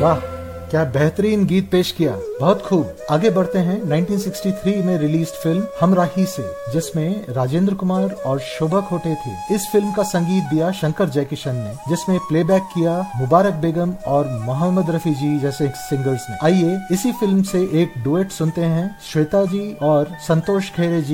वाह, क्या बेहतरीन गीत पेश किया, बहुत खूब। आगे बढ़ते हैं 1963 में रिलीज फिल्म हमराही से, जिसमें राजेंद्र कुमार और शोभा खोटे थे। इस फिल्म का संगीत दिया शंकर जयकिशन ने, जिसमें प्लेबैक किया मुबारक बेगम और मोहम्मद रफी जी जैसे सिंगर्स ने। आइए इसी फिल्म से एक डुएट सुनते हैं श्वेता जी और संतोष खेरे जी